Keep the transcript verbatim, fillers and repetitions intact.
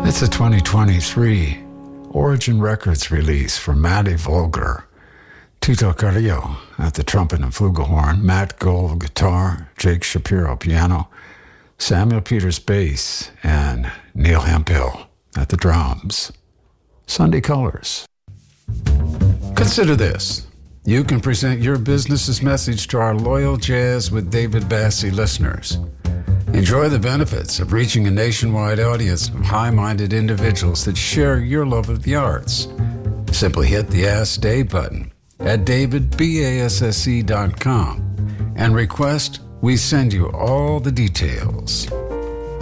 It's a twenty twenty-three Origin Records release for Matty Volger, Tito Carrillo at the trumpet and flugelhorn, Matt Gold guitar, Jake Shapiro piano, Samuel Peters bass, and Neil Hemphill at the drums. Sunday Colors. Consider this. You can present your business's message to our loyal Jazz with David Bassie listeners. Enjoy the benefits of reaching a nationwide audience of high-minded individuals that share your love of the arts. Simply hit the Ask Dave button at david basse dot com and request we send you all the details.